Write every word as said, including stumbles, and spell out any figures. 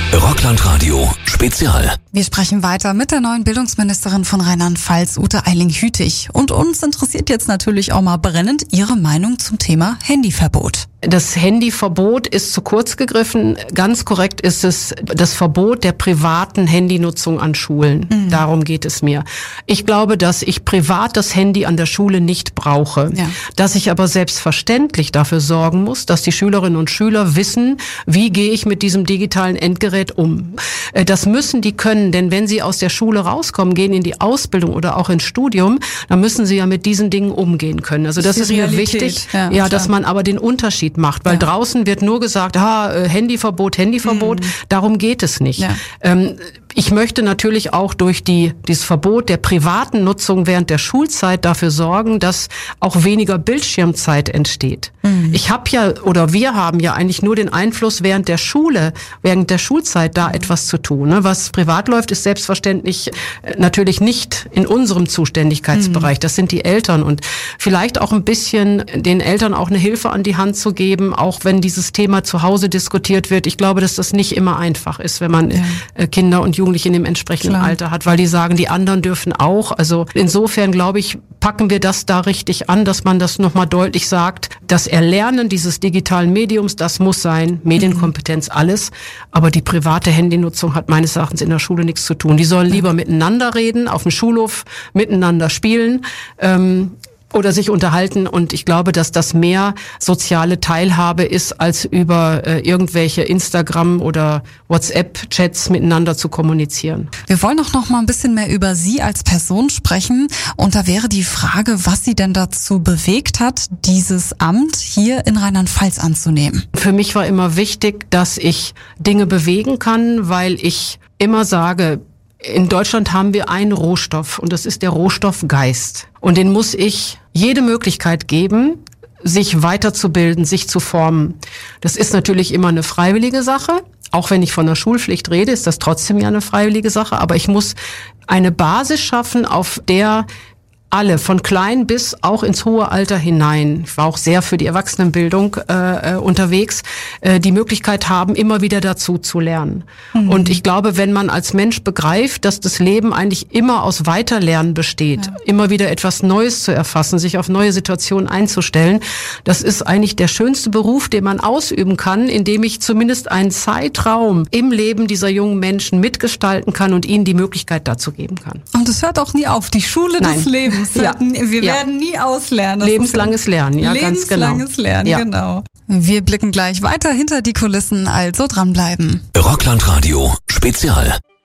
Rockland-Radio Spezial. Wir sprechen weiter mit der neuen Bildungsministerin von Rheinland-Pfalz, Ute Eiling-Hütig. Und uns interessiert jetzt natürlich auch mal brennend Ihre Meinung zum Thema Handyverbot. Das Handyverbot ist zu kurz gegriffen. Ganz korrekt ist es das Verbot der privaten Handynutzung an Schulen. Mhm. Darum geht es mir. Ich glaube, dass ich privat das Handy an der Schule nicht brauche. Ja. Dass ich aber selbstverständlich dafür sorgen muss, dass die Schülerinnen und Schüler wissen, wie gehe ich mit diesem digitalen Endgerät um. Das müssen die können, denn wenn sie aus der Schule rauskommen, gehen in die Ausbildung oder auch ins Studium, dann müssen sie ja mit diesen Dingen umgehen können. Also das, das ist, ist mir wichtig, ja, ja dass man aber den Unterschied macht, weil ja. draußen wird nur gesagt, ha, Handyverbot, Handyverbot, mhm. darum geht es nicht. Ja. Ähm, ich möchte natürlich auch durch die dieses Verbot der privaten Nutzung während der Schulzeit dafür sorgen, dass auch weniger Bildschirmzeit entsteht. Mhm. Ich habe ja oder wir haben ja eigentlich nur den Einfluss während der Schule, während der Schulzeit da mhm. etwas zu tun. Ne? Was privat läuft, ist selbstverständlich natürlich nicht in unserem Zuständigkeitsbereich. Mhm. Das sind die Eltern und vielleicht auch ein bisschen den Eltern auch eine Hilfe an die Hand zu geben, auch wenn dieses Thema zu Hause diskutiert wird. Ich glaube, dass das nicht immer einfach ist, wenn man ja. Kinder und Jugendliche in dem entsprechenden Klar. Alter hat, weil die sagen, die anderen dürfen auch. Also insofern, glaube ich, packen wir das da richtig an, dass man das nochmal deutlich sagt. Das Erlernen dieses digitalen Mediums, das muss sein, Medienkompetenz, alles. Aber die private Handynutzung hat meines Erachtens in der Schule nichts zu tun. Die sollen lieber miteinander reden, auf dem Schulhof miteinander spielen, ähm, oder sich unterhalten und ich glaube, dass das mehr soziale Teilhabe ist, als über äh, irgendwelche Instagram- oder WhatsApp-Chats miteinander zu kommunizieren. Wir wollen auch noch mal ein bisschen mehr über Sie als Person sprechen und da wäre die Frage, was Sie denn dazu bewegt hat, dieses Amt hier in Rheinland-Pfalz anzunehmen. Für mich war immer wichtig, dass ich Dinge bewegen kann, weil ich immer sage, in Deutschland haben wir einen Rohstoff und das ist der Rohstoff Geist. Und den muss ich jede Möglichkeit geben, sich weiterzubilden, sich zu formen. Das ist natürlich immer eine freiwillige Sache. Auch wenn ich von der Schulpflicht rede, ist das trotzdem ja eine freiwillige Sache. Aber ich muss eine Basis schaffen, auf der alle, von klein bis auch ins hohe Alter hinein, ich war auch sehr für die Erwachsenenbildung äh, unterwegs, äh, die Möglichkeit haben, immer wieder dazu zu lernen. Mhm. Und ich glaube, wenn man als Mensch begreift, dass das Leben eigentlich immer aus Weiterlernen besteht, ja. immer wieder etwas Neues zu erfassen, sich auf neue Situationen einzustellen, das ist eigentlich der schönste Beruf, den man ausüben kann, indem ich zumindest einen Zeitraum im Leben dieser jungen Menschen mitgestalten kann und ihnen die Möglichkeit dazu geben kann. Und es hört auch nie auf, die Schule Nein. des Lebens. Ja. Wir ja. werden nie auslernen. Das Lebenslanges Lernen, ja, ganz genau. Lebenslanges Lernen, ja. genau. Wir blicken gleich weiter hinter die Kulissen, also dranbleiben. Rockland-Radio Spezial.